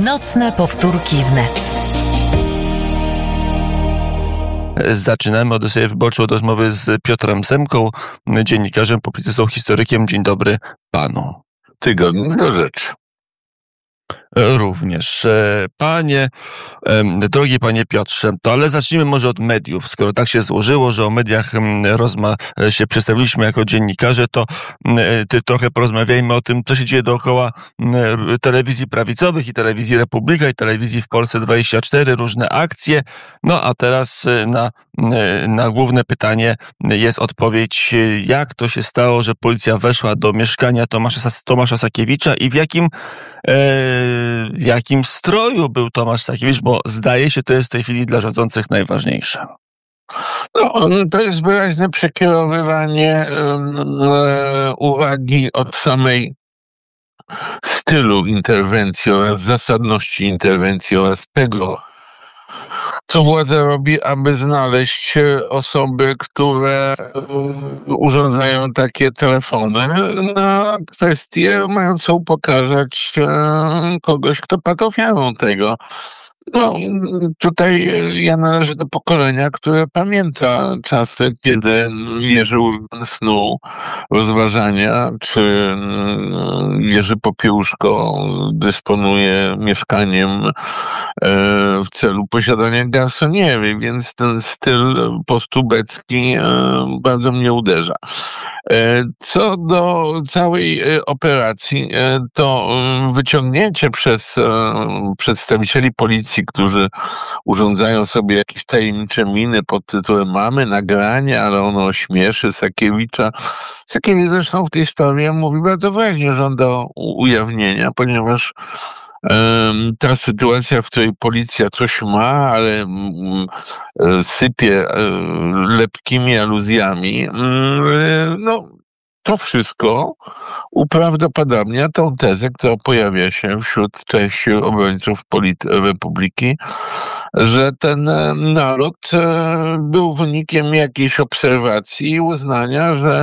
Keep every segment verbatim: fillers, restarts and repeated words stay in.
Nocne powtórki wnet. Zaczynamy Odyseję Wyborczą od rozmowy z Piotrem Semką, dziennikarzem, publicystą, historykiem. Dzień dobry panu. Tygodnie do rzeczy. Również. Panie, drogi panie Piotrze, to ale zacznijmy może od mediów. Skoro tak się złożyło, że o mediach rozma się przedstawiliśmy jako dziennikarze, to ty trochę porozmawiajmy o tym, co się dzieje dookoła telewizji prawicowych i telewizji Republika i telewizji w Polsce dwadzieścia cztery, różne akcje. No a teraz na, na główne pytanie jest odpowiedź, jak to się stało, że policja weszła do mieszkania Tomasza, Tomasza Sakiewicza i w jakim w jakim stroju był Tomasz Sakiewicz, bo zdaje się, to jest w tej chwili dla rządzących najważniejsze. No, to jest wyraźne przekierowywanie e, uwagi od samej stylu interwencji oraz zasadności interwencji oraz tego, co władza robi, aby znaleźć osoby, które urządzają takie telefony na kwestię mającą pokazać kogoś, kto padł ofiarą tego. No, tutaj ja należę do pokolenia, które pamięta czasy, kiedy Jerzy snu rozważania, czy Jerzy Popiełuszko dysponuje mieszkaniem w celu posiadania garsoniery, więc ten styl postubecki bardzo mnie uderza. Co do całej operacji, to wyciągnięcie przez przedstawicieli policji, którzy urządzają sobie jakieś tajemnicze miny pod tytułem mamy nagranie, ale ono ośmieszy Sakiewicza. Sakiewicz zresztą w tej sprawie mówi bardzo wyraźnie, żąda ujawnienia, ponieważ ta sytuacja, w której policja coś ma, ale sypie lepkimi aluzjami, no to wszystko uprawdopodobnia tą tezę, która pojawia się wśród części obrońców Republiki, że ten naród był wynikiem jakiejś obserwacji i uznania, że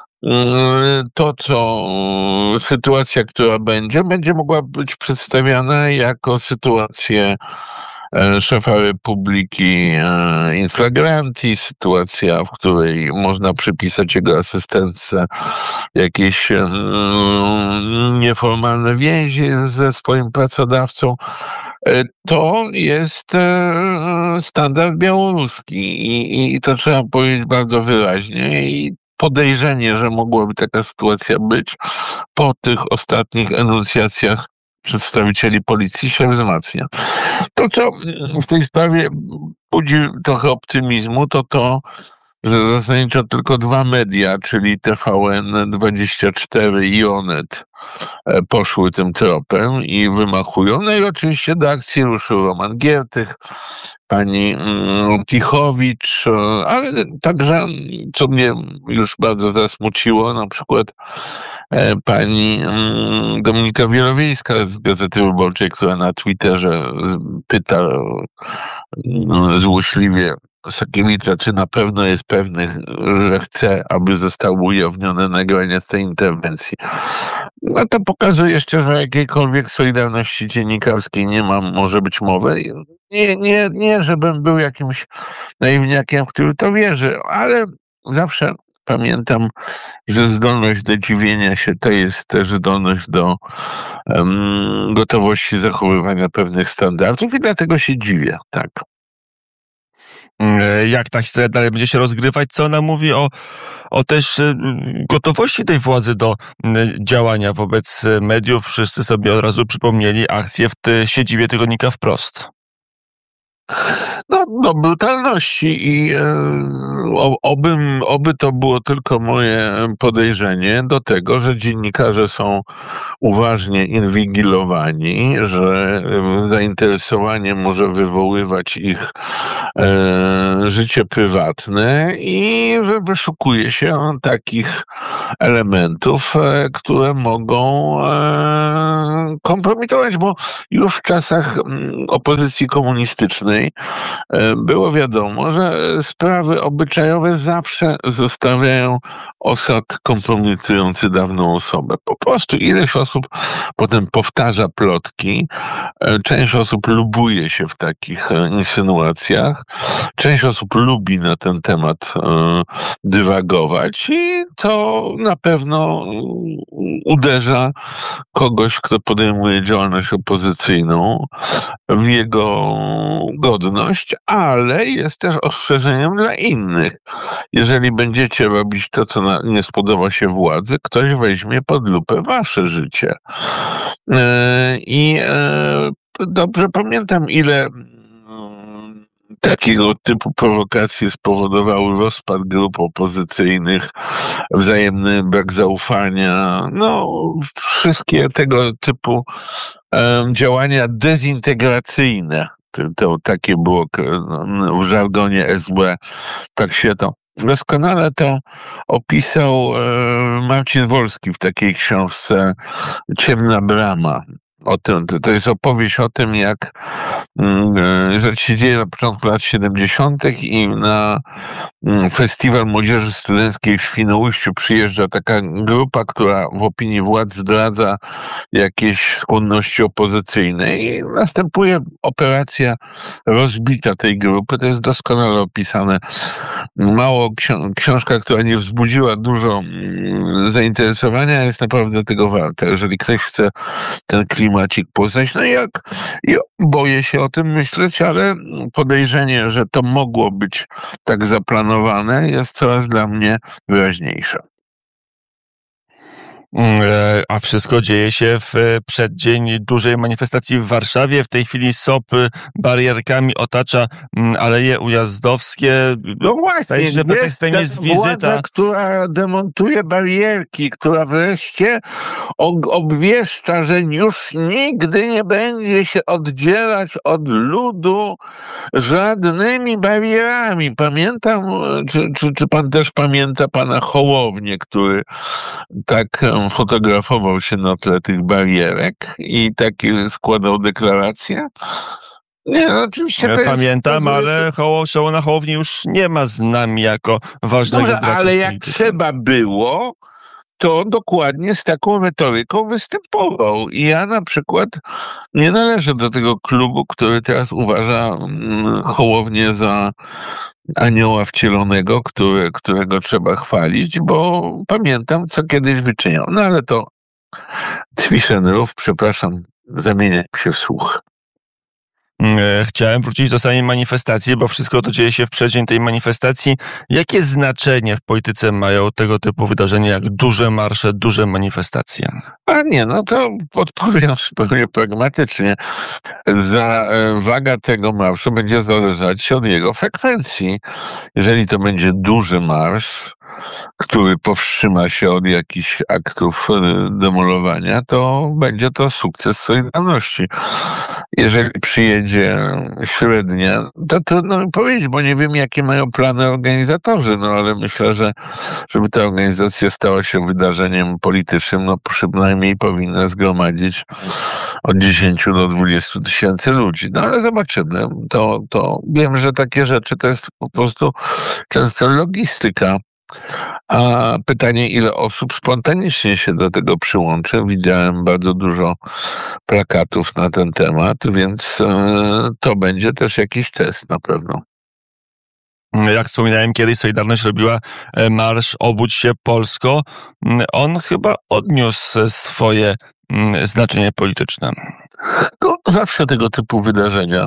to, co sytuacja, która będzie, będzie mogła być przedstawiana jako sytuację szefa Republiki in flagranti, sytuacja, w której można przypisać jego asystentce jakieś nieformalne więzi ze swoim pracodawcą. To jest standard białoruski i, i to trzeba powiedzieć bardzo wyraźnie. I podejrzenie, że mogłaby taka sytuacja być, po tych ostatnich enuncjacjach przedstawicieli policji się wzmacnia. To, co w tej sprawie budzi trochę optymizmu, to to, że zasadniczo tylko dwa media, czyli T V N dwadzieścia cztery i Onet, poszły tym tropem i wymachują. No i oczywiście do akcji ruszył Roman Giertych, pani Tichowicz, ale także, co mnie już bardzo zasmuciło, na przykład pani Dominika Wielowiejska z Gazety Wyborczej, która na Twitterze pyta złośliwie Sakiewicza, czy na pewno jest pewny, że chce, aby zostały ujawnione nagrania z tej interwencji. No to pokazuje jeszcze, że jakiejkolwiek solidarności dziennikarskiej nie ma, może być mowy. Nie, nie, nie, żebym był jakimś naiwniakiem, który to wierzy, ale zawsze pamiętam, że zdolność do dziwienia się to jest też zdolność do um, gotowości zachowywania pewnych standardów i dlatego się dziwię, tak. Jak ta historia dalej będzie się rozgrywać, co ona mówi o, o też gotowości tej władzy do działania wobec mediów. Wszyscy sobie od razu przypomnieli akcję w tej siedzibie tygodnika Wprost. No, do brutalności i e, oby, oby to było tylko moje podejrzenie do tego, że dziennikarze są uważnie inwigilowani, że zainteresowanie może wywoływać ich e, życie prywatne i że wyszukuje się takich elementów, e, które mogą e, kompromitować, bo już w czasach opozycji komunistycznej było wiadomo, że sprawy obyczajowe zawsze zostawiają osad kompromitujący dawną osobę. Po prostu ileś osób potem powtarza plotki, część osób lubuje się w takich insynuacjach, część osób lubi na ten temat dywagować i to na pewno uderza kogoś, kto podejmuje działalność opozycyjną w jego godność, ale jest też ostrzeżeniem dla innych. Jeżeli będziecie robić to, co na, nie spodoba się władzy, ktoś weźmie pod lupę wasze życie. I dobrze pamiętam, ile takiego typu prowokacje spowodowały rozpad grup opozycyjnych, wzajemny brak zaufania, no wszystkie tego typu um, działania dezintegracyjne. To, to takie było w żargonie S B, tak się to doskonale to opisał e, Marcin Wolski w takiej książce Ciemna brama. O tym, to jest opowieść o tym, jak że się dzieje na początku lat siedemdziesiątych i na Festiwal Młodzieży Studenckiej w Świnoujściu przyjeżdża taka grupa, która w opinii władz zdradza jakieś skłonności opozycyjne i następuje operacja rozbicia tej grupy. To jest doskonale opisane. Mało książka, która nie wzbudziła dużo zainteresowania, jest naprawdę tego warta. Jeżeli ktoś chce ten klimacik poznać, no jak i boję się o tym myśleć, ale podejrzenie, że to mogło być tak zaplanowane, jest coraz dla mnie wyraźniejsze. A wszystko dzieje się w przeddzień dużej manifestacji w Warszawie. W tej chwili S O P barierkami otacza Aleje Ujazdowskie. No właśnie, że pretekstem jest wizyta. Władza, która demontuje barierki, która wreszcie obwieszcza, że już nigdy nie będzie się oddzielać od ludu żadnymi barierami. Pamiętam, czy, czy, czy pan też pamięta pana Hołownię, który tak fotografował się na tle tych barierek i takie składał deklaracje? Nie, no oczywiście to ja Pamiętam, jest... ale Szymona Hołowni już nie ma z nami jako ważnego Dobrze, gracza ale jak trzeba było, to dokładnie z taką retoryką występował. I ja na przykład nie należę do tego klubu, który teraz uważa Hołownię za anioła wcielonego, który, którego trzeba chwalić, bo pamiętam, co kiedyś wyczyniał. No ale to Zwischenruf, przepraszam, zamieniam się w słuch. Chciałem wrócić do samej manifestacji, bo wszystko to dzieje się w przeddzień tej manifestacji. Jakie znaczenie w polityce mają tego typu wydarzenia, jak duże marsze, duże manifestacje? A nie, no to odpowiem zupełnie pragmatycznie. Za waga tego marszu będzie zależeć od jego frekwencji. Jeżeli to będzie duży marsz, który powstrzyma się od jakichś aktów demolowania, to będzie to sukces Solidarności. Jeżeli przyjedzie średnia, to trudno mi powiedzieć, bo nie wiem, jakie mają plany organizatorzy, no ale myślę, że żeby ta organizacja stała się wydarzeniem politycznym, no przynajmniej powinna zgromadzić od dziesięciu do dwudziestu tysięcy ludzi. No ale zobaczymy. To, to wiem, że takie rzeczy to jest po prostu często logistyka. A pytanie, ile osób spontanicznie się do tego przyłączy. Widziałem bardzo dużo plakatów na ten temat, więc to będzie też jakiś test na pewno. Jak wspominałem kiedyś, Solidarność robiła marsz Obudź się Polsko. On chyba odniósł swoje znaczenie polityczne. No, zawsze tego typu wydarzenia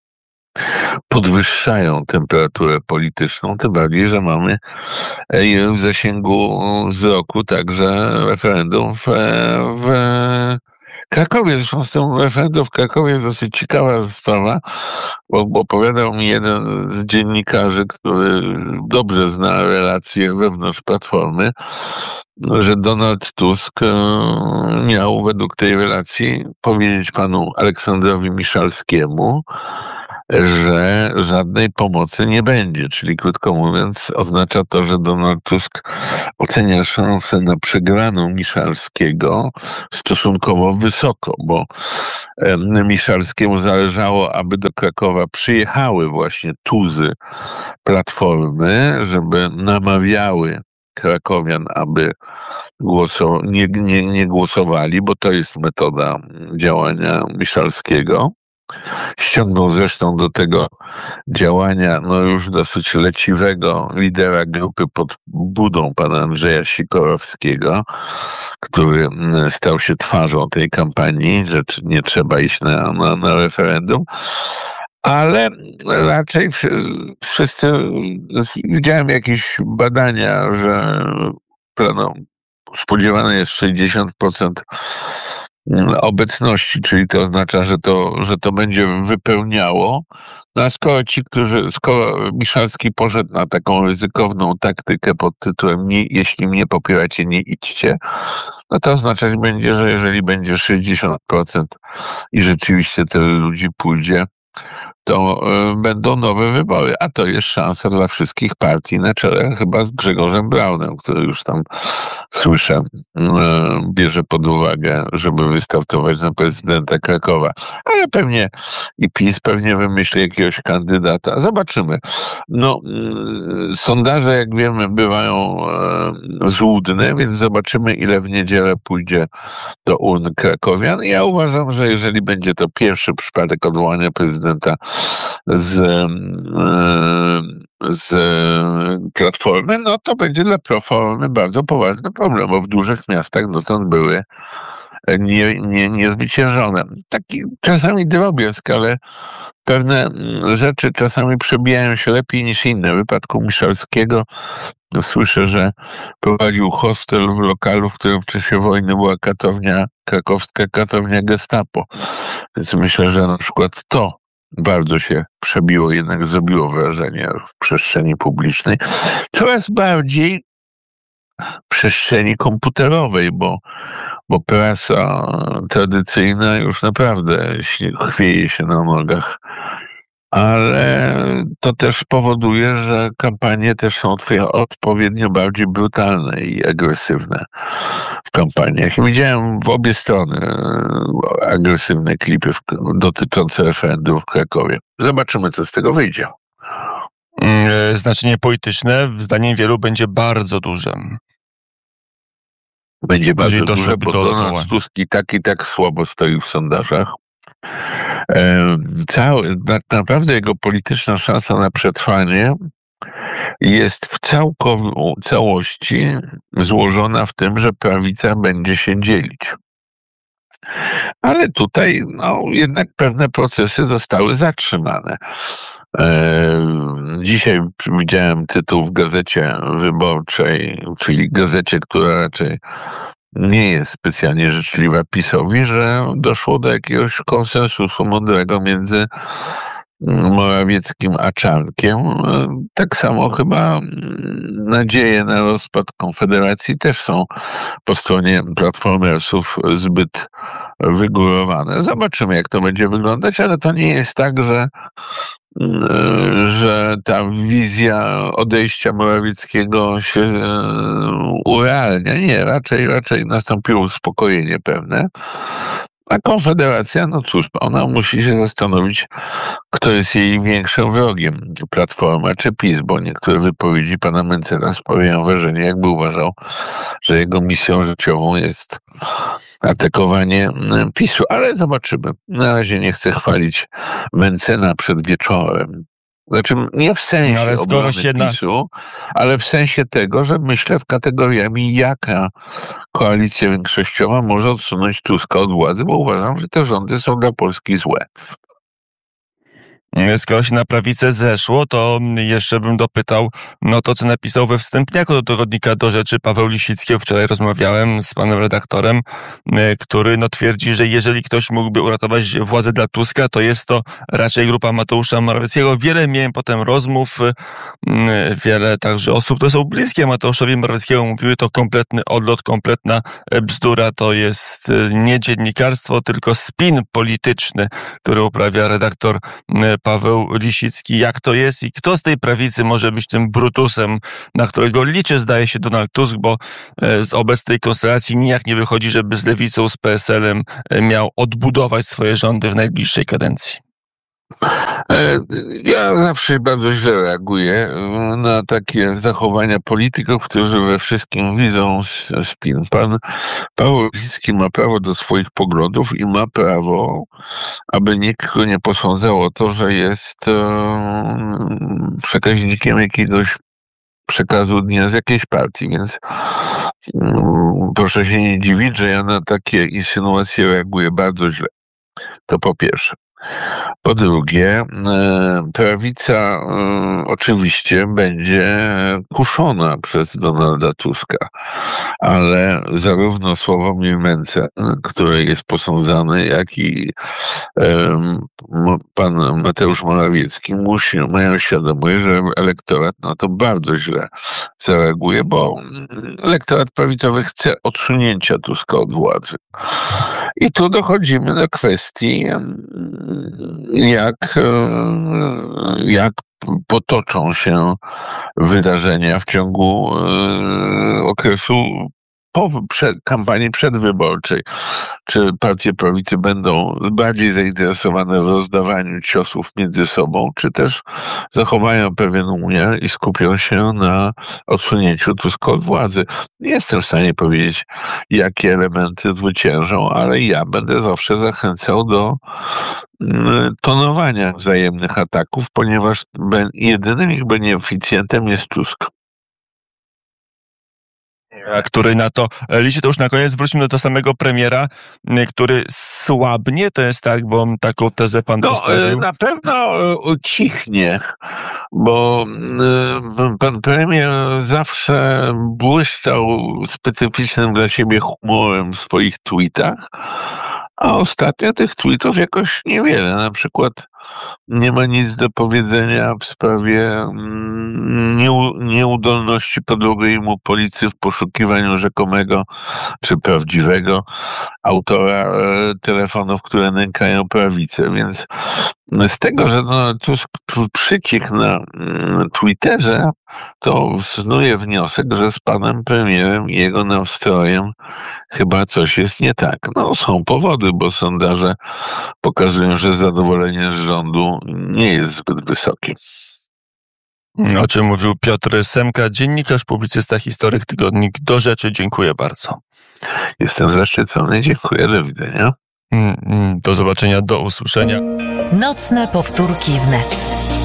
podwyższają temperaturę polityczną, tym bardziej, że mamy w zasięgu wzroku także referendum w, w Krakowie. Zresztą z tym referendum w Krakowie jest dosyć ciekawa sprawa, bo, bo opowiadał mi jeden z dziennikarzy, który dobrze zna relacje wewnątrz Platformy, że Donald Tusk miał według tej relacji powiedzieć panu Aleksandrowi Miszalskiemu, że żadnej pomocy nie będzie. Czyli krótko mówiąc, oznacza to, że Donald Tusk ocenia szansę na przegraną Miszalskiego stosunkowo wysoko, bo Miszalskiemu zależało, aby do Krakowa przyjechały właśnie tuzy Platformy, żeby namawiały krakowian, aby głosow- nie, nie, nie głosowali, bo to jest metoda działania Miszalskiego. Ściągnął zresztą do tego działania no już dosyć leciwego lidera grupy pod budą pana Andrzeja Sikorowskiego, który stał się twarzą tej kampanii, że nie trzeba iść na, na, na referendum. Ale raczej wszyscy, widziałem jakieś badania, że no, spodziewane jest sześćdziesiąt procent obecności, czyli to oznacza, że to, że to będzie wypełniało. No a skoro ci, którzy, skoro Miszalski poszedł na taką ryzykowną taktykę pod tytułem nie, jeśli mnie popieracie, nie idźcie, no to oznaczać będzie, że jeżeli będzie sześćdziesiąt procent i rzeczywiście tyle ludzi pójdzie, to y, będą nowe wybory, a to jest szansa dla wszystkich partii na czele chyba z Grzegorzem Braunem, który już tam słyszę, y, bierze pod uwagę, żeby wystartować na prezydenta Krakowa. Ale pewnie i PiS pewnie wymyśli jakiegoś kandydata. Zobaczymy. No, y, sondaże, jak wiemy, bywają y, złudne, więc zobaczymy, ile w niedzielę pójdzie do urn krakowian. Ja uważam, że jeżeli będzie to pierwszy przypadek odwołania prezydenta z, z Platformy, no to będzie dla Platformy bardzo poważny problem, bo w dużych miastach dotąd były nie, nie, niezwyciężone. Taki czasami drobiazg, ale pewne rzeczy czasami przebijają się lepiej niż inne. W wypadku Miszalskiego słyszę, że prowadził hostel w lokalu, w którym w czasie wojny była katownia, krakowska katownia Gestapo. Więc myślę, że na przykład to bardzo się przebiło, jednak zrobiło wrażenie w przestrzeni publicznej. Coraz bardziej w przestrzeni komputerowej, bo, bo prasa tradycyjna już naprawdę chwieje się na nogach. Ale to też powoduje, że kampanie też są odpowiednio bardziej brutalne i agresywne w kampaniach. I widziałem w obie strony agresywne klipy dotyczące referendum w Krakowie. Zobaczymy, co z tego wyjdzie. Znaczenie polityczne, zdaniem wielu, będzie bardzo duże. Będzie bardzo duże, bo Donald Tusk i tak i tak słabo stoi w sondażach. Cały, tak naprawdę jego polityczna szansa na przetrwanie jest w całkow- całości złożona w tym, że prawica będzie się dzielić. Ale tutaj no, jednak pewne procesy zostały zatrzymane. Dzisiaj widziałem tytuł w Gazecie Wyborczej, czyli gazecie, która raczej nie jest specjalnie życzliwa PiS-owi, że doszło do jakiegoś konsensusu mądrego między Morawieckim a Czarnkiem. Tak samo chyba nadzieje na rozpad Konfederacji też są po stronie platformersów zbyt wygórowane. Zobaczymy, jak to będzie wyglądać, ale to nie jest tak, że że ta wizja odejścia Morawieckiego się urealnia. Nie, raczej, raczej nastąpiło uspokojenie pewne. A Konfederacja, no cóż, ona musi się zastanowić, kto jest jej większym wrogiem, Platforma czy PiS, bo niektóre wypowiedzi pana Mencena sprawiają wrażenie, jakby uważał, że jego misją życiową jest atakowanie PiS-u, ale zobaczymy. Na razie nie chcę chwalić Mencena przed wieczorem. Znaczy nie w sensie ale obrony jedna... PiS-u, ale w sensie tego, że myślę w kategoriami, jaka koalicja większościowa może odsunąć Tuska od władzy, bo uważam, że te rządy są dla Polski złe. Skoro się na prawicę zeszło, to jeszcze bym dopytał, no to co napisał we wstępniaku do tygodnika Do Rzeczy Paweł Lisicki. Wczoraj rozmawiałem z panem redaktorem, który no twierdzi, że jeżeli ktoś mógłby uratować władzę dla Tuska, to jest to raczej grupa Mateusza Morawieckiego. Wiele miałem potem rozmów, wiele także osób, które są bliskie Mateuszowi Morawieckiemu, mówiły, to kompletny odlot, kompletna bzdura, to jest nie dziennikarstwo, tylko spin polityczny, który uprawia redaktor Paweł Lisicki. Jak to jest i kto z tej prawicy może być tym Brutusem, na którego liczy, zdaje się, Donald Tusk, bo z obecnej konstelacji nijak nie wychodzi, żeby z Lewicą, z P S L-em miał odbudować swoje rządy w najbliższej kadencji. Ja zawsze bardzo źle reaguję na takie zachowania polityków, którzy we wszystkim widzą spin. Pan Paweł Lisicki ma prawo do swoich poglądów i ma prawo, aby nikt go nie posądzał o to, że jest przekaźnikiem jakiegoś przekazu dnia z jakiejś partii, więc proszę się nie dziwić, że ja na takie insynuacje reaguję bardzo źle. To po pierwsze. Po drugie, prawica oczywiście będzie kuszona przez Donalda Tuska, ale zarówno Sławomir Mencen, który jest posądzany, jak i pan Mateusz Morawiecki musi, mają świadomość, że elektorat na to bardzo źle zareaguje, bo elektorat prawicowy chce odsunięcia Tuska od władzy. I tu dochodzimy do kwestii, jak, jak potoczą się wydarzenia w ciągu okresu po przed, kampanii przedwyborczej. Czy partie prawicy będą bardziej zainteresowane w rozdawaniu ciosów między sobą, czy też zachowają pewien umiar i skupią się na odsunięciu Tuska od władzy. Nie jestem w stanie powiedzieć, jakie elementy zwyciężą, ale ja będę zawsze zachęcał do tonowania wzajemnych ataków, ponieważ jedynym ich beneficjentem jest Tusk. Który na to liczy. To już na koniec wróćmy do tego samego premiera, który słabnie, to jest tak, bo taką tezę pan no, postawił. Na pewno cichnie, bo pan premier zawsze błyszczał specyficznym dla siebie humorem w swoich tweetach, a ostatnio tych tweetów jakoś niewiele. Na przykład nie ma nic do powiedzenia w sprawie nieudolności podłożonej mu policji w poszukiwaniu rzekomego czy prawdziwego autora telefonów, które nękają prawicę. Więc z tego, że Donald Tusk przycichł na Twitterze, to wznuję wniosek, że z panem premierem i jego nastrojem chyba coś jest nie tak. No, są powody, bo sondaże pokazują, że zadowolenie z rządu nie jest zbyt wysokie. O czym mówił Piotr Semka, dziennikarz, publicysta, historyk, tygodnik Do Rzeczy. Dziękuję bardzo. Jestem zaszczycony. Dziękuję. Do widzenia. Do zobaczenia, do usłyszenia. Nocne powtórki wnet.